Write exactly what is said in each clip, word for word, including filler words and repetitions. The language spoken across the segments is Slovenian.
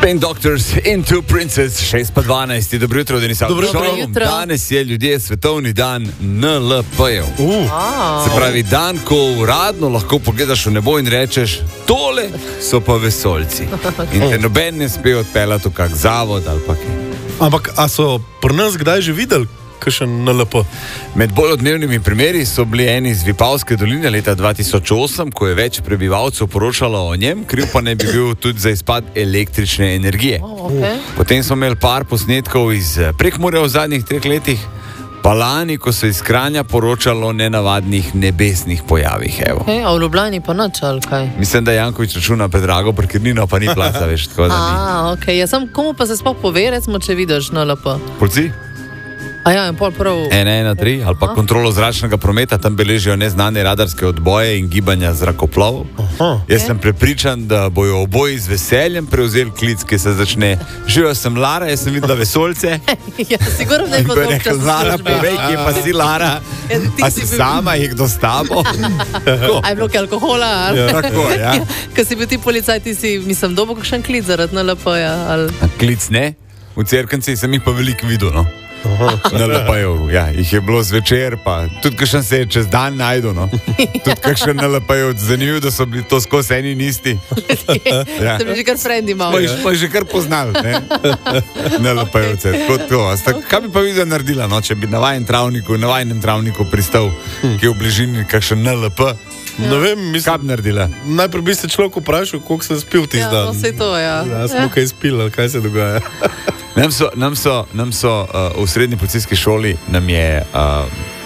Spain Doctors into Princess, šest pa dvanajst, dobro jutro, Denisov. Dobro jutro. Danes je ljudje svetovni dan N L P-jev. Uh. Se pravi, dan, ko uradno lahko pogledaš v nebo in rečeš, tole so pa vesoljci. In te noben ne sme odpeljati v kak zavod ali pa kaj. Ampak, a so pri nas kdaj že videli kakšen N L P? Med bolj odmevnimi primeri so bili eni iz Vipavske doline leta dva tisoč osem, ko je več prebivalcev poročalo o njem, kriv pa ne bi bil tudi za izpad električne energije. Oh, okay. Potem smo imeli par posnetkov iz Prekmurja v zadnjih treh letih, pa lani, ko so iz Kranja poročalo o nenavadnih nebesnih pojavih. Okay, a v Ljubljani pa nič, ali kaj? Mislim, da Janković računa predrago, parkirnino pa ni placa, veš, tako da ni. A, ok, ja sam komu pa se sploh pove, recimo, če vidiš N L P? Policiji? A ja, in pol prav... ena ena tri, ali pa kontrolo zračnega prometa, tam beležijo neznane radarske odboje in gibanja zrakoplovov. Aha. Jaz sem prepričan, da bojo oboji z veseljem prevzeli klic, ki se začne. Živijo sem Lara, jaz sem videla vesoljce. Ja, sigurno ne In bo bo dolg rekel, čas Lara, službe. povej, kje pa si Lara? Ja, ti A si si bil- sama, je kdo s tabo? Tako. A je bilo kaj alkohola? Ali? Ja. Tako, ja. Ko si bil ti policaj, ti si, mislim, dobil kakšen klic zaradi N L P-ja, ali... Klic ne, v Cerkvenci sem jih pa veliko videl, no. Na L P-jev, ja, jih je bilo zvečer, pa tudi kakšen se je čez dan najdel, no. Tudi kakšen N L P-jev, zanimivo, da so bili to skozi eni in isti. Ja. Sem že kar frendi imel. Pa jih pa jih že kar poznal, ne? N L P-jevce, tako to. A sta- Kaj bi pa videla naredila, no, če bi na vajen travniku, na vajenem travniku pristal, ki je v bližini kakšen N L P, Ne vem, mislim, kaj bi naredila? najprej bi se človek vprašal, koliko sem spil tisti Ja, dan. no, saj to, ja. Ja, smo kaj spili, ali kaj se dogaja. Nam so, nam so, nam so uh, v srednji policijski šoli, nam je uh,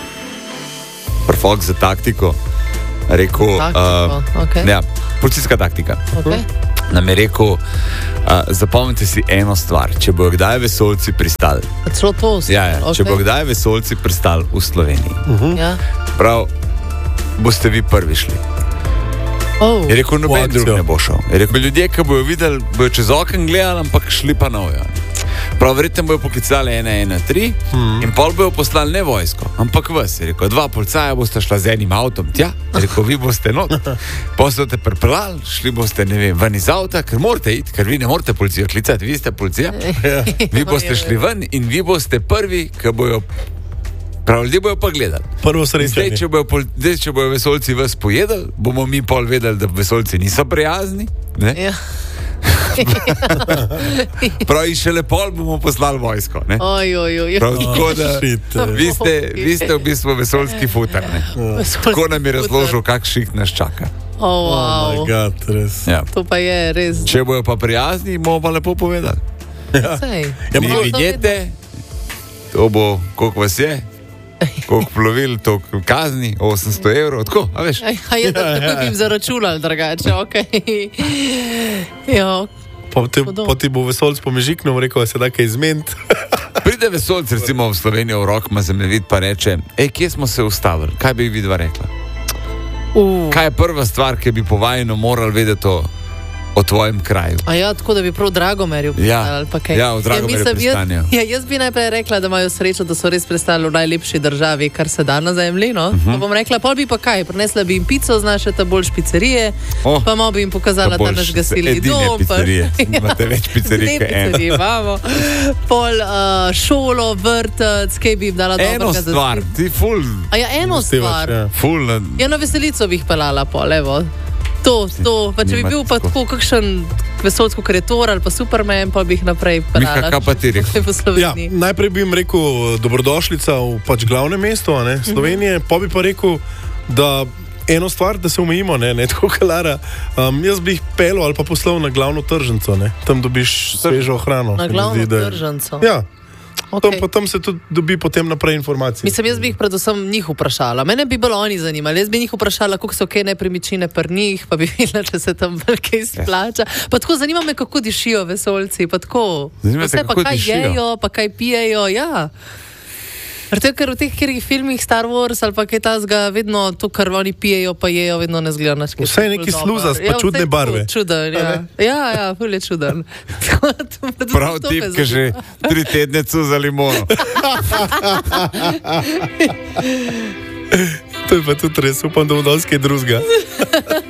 profok za taktiko rekel, Taktiko, okej. ja, policijska taktika. Okay. Nam je rekel, uh, zapomnite si eno stvar, če bojo kdaj vesoljci pristali. Celo to vse. Ja, ja, če bojo kdaj vesoljci pristali v Sloveniji, Ja. prav, boste vi prvi šli. Oh. Je rekel, noben akcijo. drug ne bo šel. Je rekel, ljudje, ki bojo videli, bojo čez okno gledali, ampak šli pa nojo. Prav, verjetno bojo poklicali ena ena tri hmm. in pol bojo poslali ne vojsko, ampak vas. Je rekel, dva policaja boste šla z enim avtom tja, je rekel, vi boste not. Pa so te pripeljali, šli boste, ne vem, ven iz avta, ker morate iti, ker vi ne morate policijo klicati, vi ste policija. Vi boste šli ven in vi boste prvi, ki bojo. Prav, ljudje bojo pa gledali. Prvo Zdaj, srečanje. če bojo, pol- zdaj, če bojo vesoljci vas pojedali, bomo mi pol vedeli, da vesoljci niso prijazni. Ne? Ja. Prav, in šele pol bomo poslali vojsko. Ne? Oj, oj, oj. Prav, tako da Shit. vi ste, vi ste v bistvu vesoljski futar. Ne? Tako nam je razložil, kak šik nas čaka. Oh, Oh my wow. god, res. Ja. To pa je res. Če bojo pa prijazni, bomo pa lepo povedali. Sej. Ja, Ni prav, vinjete, to bo, koliko vas je, koliko plovil, toliko kazni, osemsto evrov, tako, a veš? Aj, a je tako, tako bi jim zaračunali drugače, okej. Ja, pa, te, Hudo. pa ti bo vesoljc pomežiknil, rekel, da se da kaj izment. Pride vesoljc recimo v Slovenijo v rok, ima zemljevid, pa reče, ej, kje smo se ustavili, kaj bi vidva rekla? uh. Kaj je prva stvar, ki bi povajeno morali vedeti o, o tvojem kraju? A ja, tako da bi prav Dragomerju Ja. pristali, ali pa kaj. Ja, v Dragomerju mislim, pristanejo. Jaz, ja, jaz bi najprej rekla, da imajo srečo, da so res pristali v najlepši državi, kar se da na zemlji, no. Mhm. Uh -huh. Pa bom rekla, pol bi pa kaj, prinesla bi jim pico z naše ta boljš pizzerije, Oh, pa malo bi jim pokazala, da naš gasili edine dom. pa- pizzerije. Imate več pizzerij Ne, kot eno. pizzerije imamo. Pol uh, šolo, vrtec, kaj bi jim dala Eno dobrega za stvar, spit. ti ful, A ja, eno Ustevaš, stvar. ja. ful, na- Ja, na veselico bi jih pelala pol, evo. To, to, pa če bi Nimate bil pa tako. tako kakšen vesoljsko kreator ali pa Superman, pa bi jih naprej pelala. Miha, kaj pa ti rekel? Po Ja, Sloveniji. najprej bi jim rekel dobrodošlica v pač glavnem mestu, a ne, Slovenije, pa bi pa rekel, da eno stvar, da se omejimo, ne, ne tako kalara. Um, jaz bi jih pelil ali pa poslal na glavno tržnico, ne, tam dobiš svežo hrano. Na se mi glavno zdi, da je- tržnico. Ja, Okay. tam, pa tam se tudi dobi potem naprej informacije. Mislim, jaz bi jih predvsem njih vprašala. Mene bi bolj oni zanimali. Jaz bi njih vprašala, koliko so kaj nepremičnine pri njih, pa bi videla, če se tam velike izplača. Pa tako zanima me, kako dišijo vesoljci. Pa tako. Zanima te, Vse pa kako kaj dišijo. jejo, pa kaj pijejo. Ja. Zato, ker v teh katerih filmih Star Wars ali pa kaj tasga, vedno to, kar oni pijejo, pa jejo, vedno ne zgleda nič. kaj Vse je ful neki dobro. sluzast, pa Ja, čudne vse barve. Čuden, ja. Ja, ja, ful je čuden. Prav tip, ki že tri tedne cuza limono. To je pa tudi res, upam, da bo danes kaj drugega.